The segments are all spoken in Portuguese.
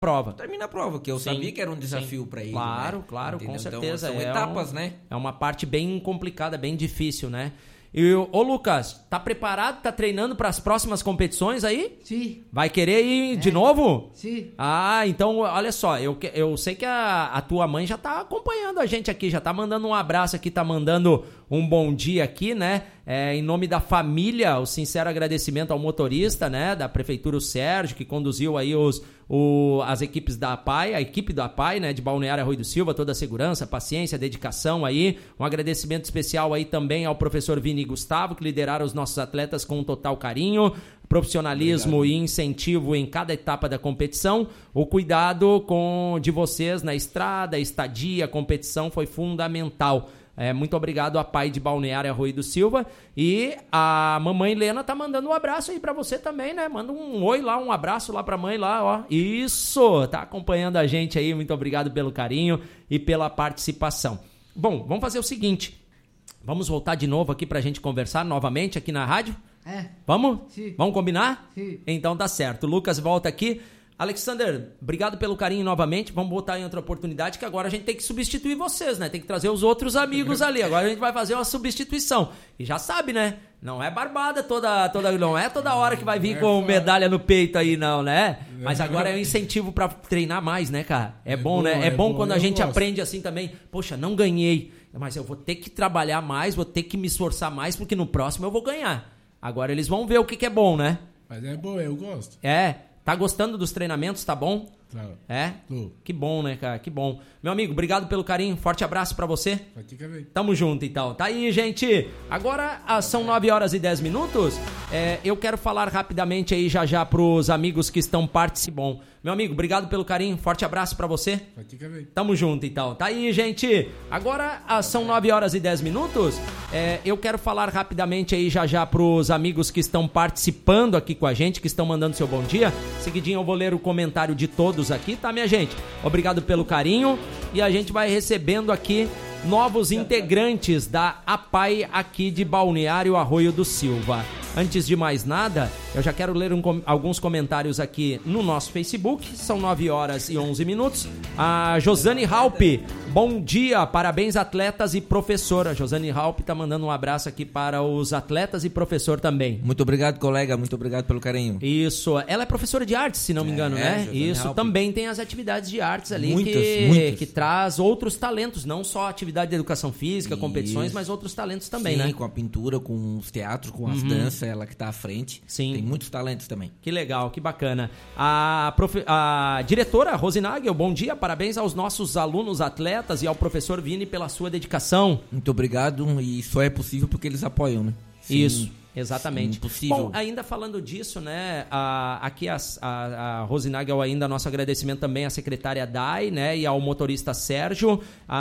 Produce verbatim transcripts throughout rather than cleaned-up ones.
prova. Termina a prova, que eu Sim, sabia que era um desafio para ele. Claro, né? claro, Entendeu? com certeza. Então, são é etapas, um, né? É uma parte bem complicada, bem difícil, né? E, ô Lucas, tá preparado? Tá treinando para as próximas competições aí? Sim. Vai querer ir É. de novo? Sim. Ah, então, olha só, eu, eu sei que a, a tua mãe já tá acompanhando a gente aqui, já tá mandando um abraço aqui, tá mandando um bom dia aqui, né? É, em nome da família, o sincero agradecimento ao motorista, né? Da Prefeitura, o Sérgio, que conduziu aí os, o, as equipes da A P A I, a equipe da A P A I, né? De Balneário Arroio do Silva, toda a segurança, paciência, dedicação aí. Um agradecimento especial aí também ao professor Vini e Gustavo, que lideraram os nossos atletas com um total carinho, profissionalismo Obrigado. E incentivo em cada etapa da competição. O cuidado com de vocês na estrada, estadia, competição foi fundamental. É, muito obrigado a pai de Balneário Arroio do Silva. E a mamãe Lena tá mandando um abraço aí pra você também, né? Manda um oi lá, um abraço lá pra mãe lá, ó. Isso! Tá acompanhando a gente aí. Muito obrigado pelo carinho e pela participação. Bom, vamos fazer o seguinte. Vamos voltar de novo aqui pra gente conversar novamente aqui na rádio? É. Vamos? Sim. Vamos combinar? Sim. Então tá certo. O Lucas volta aqui. Alexander, obrigado pelo carinho novamente. Vamos botar em outra oportunidade, que agora a gente tem que substituir vocês, né? Tem que trazer os outros amigos ali. Agora a gente vai fazer uma substituição. E já sabe, né? Não é barbada toda, toda não é toda hora que vai vir com medalha no peito aí, não, né? Mas agora é um incentivo pra treinar mais, né, cara? É, é bom, bom, né? É, é bom, bom quando a gente gosto. Aprende assim também. Poxa, não ganhei, mas eu vou ter que trabalhar mais, vou ter que me esforçar mais, porque no próximo eu vou ganhar. Agora eles vão ver o que, que é bom, né? Mas é bom, eu gosto. É. Tá gostando dos treinamentos? Tá bom? Claro. É? Tô. Que bom, né, cara? Que bom. Meu amigo, obrigado pelo carinho. Forte abraço pra você. Praticamente. Tamo junto, então. Tá aí, gente. Agora são nove horas e dez minutos. É, eu quero falar rapidamente aí já já pros amigos que estão participando. Bom, meu amigo, obrigado pelo carinho. Forte abraço pra você. Praticamente. Tamo junto, então. Tá aí, gente. Agora são nove horas e dez minutos. É, eu quero falar rapidamente aí já já pros amigos que estão participando aqui com a gente, que estão mandando seu bom dia. Seguidinho eu vou ler o comentário de todos aqui, tá, minha gente? Obrigado pelo carinho. E a gente vai recebendo aqui novos integrantes da A P A I aqui de Balneário Arroio do Silva. Antes de mais nada, eu já quero ler um, alguns comentários aqui no nosso Facebook. São nove horas e onze minutos. A Josane Halpe, bom dia, parabéns atletas e professor. A Josane Halpe tá mandando um abraço aqui para os atletas e professor também. Muito obrigado, colega, muito obrigado pelo carinho. Isso, ela é professora de artes, se não me engano, é, né? Josane Isso, Halpe. também tem as atividades de artes ali muitas, que, muitas. que traz outros talentos, não só atividade de educação física, Isso. competições, mas outros talentos também, Sim, né? com a pintura, com os teatros, com as Uhum. danças, ela que tá à frente. Sim. Tem muitos talentos também. Que legal, que bacana. A, profe... a diretora Rosinagel, bom dia, parabéns aos nossos alunos atletas e ao professor Vini pela sua dedicação. Muito obrigado, e só é possível porque eles apoiam, né? Sim, Isso, exatamente. Impossível. Bom, ainda falando disso, né, a, aqui a, a, a Rosinagel ainda, nosso agradecimento também à secretária Dai, né, e ao motorista Sérgio.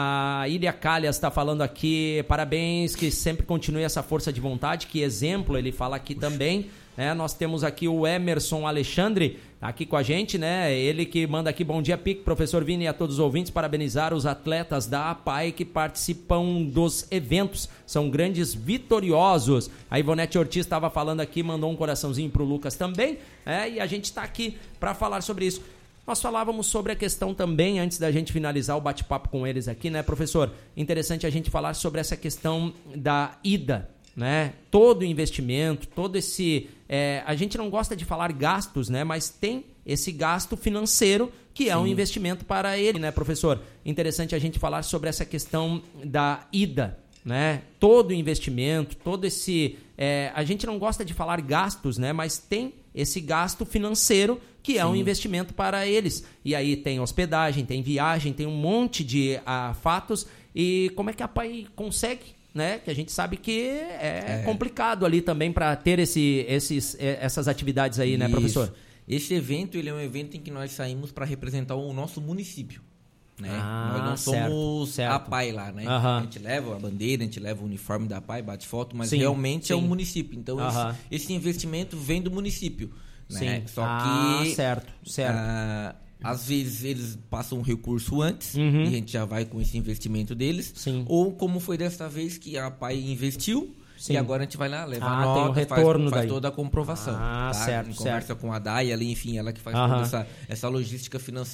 A Ilha Calhas está falando aqui, parabéns, que sempre continue essa força de vontade, que exemplo, ele fala aqui Puxa. também. É, nós temos aqui o Emerson Alexandre aqui com a gente, né? Ele que manda aqui, bom dia, Pique, professor Vini e a todos os ouvintes, parabenizar os atletas da A P A I que participam dos eventos, são grandes vitoriosos. A Ivonete Ortiz estava falando aqui, mandou um coraçãozinho pro Lucas também, é, e a gente está aqui para falar sobre isso. Nós falávamos sobre a questão também, antes da gente finalizar o bate-papo com eles aqui, né, professor? Interessante a gente falar sobre essa questão da ida, né? Todo o investimento, todo esse... É, a gente não gosta de falar gastos, né? Mas tem esse gasto financeiro que Sim. é um investimento para ele, né, professor? Interessante a gente falar sobre essa questão da ida, né? Todo o investimento, todo esse... É, a gente não gosta de falar gastos, né? Mas tem esse gasto financeiro que é Sim. um investimento para eles. E aí tem hospedagem, tem viagem, tem um monte de uh, fatos. E como é que a P A I consegue... Né? Que a gente sabe que é, é. complicado ali também para ter esse, esses, essas atividades aí, né, Isso. professor? Esse evento, ele é um evento em que nós saímos para representar o nosso município, né? Ah, nós não certo, somos certo. a P A I lá, né? Uhum. A gente leva a bandeira, a gente leva o uniforme da P A I, bate foto, mas sim, realmente sim. é o município. Então uhum. esse, esse investimento vem do município, sim. né? Só ah, que certo, certo. Ah, às vezes eles passam um recurso antes uhum. e a gente já vai com esse investimento deles. Sim. Ou como foi dessa vez que a P A I investiu Sim. e agora a gente vai lá, leva ah, a nota, tem um retorno faz, faz daí. toda a comprovação. Ah, tá? certo, Conversa certo. com a Dai ali, enfim, ela que faz uhum. toda essa, essa logística financeira.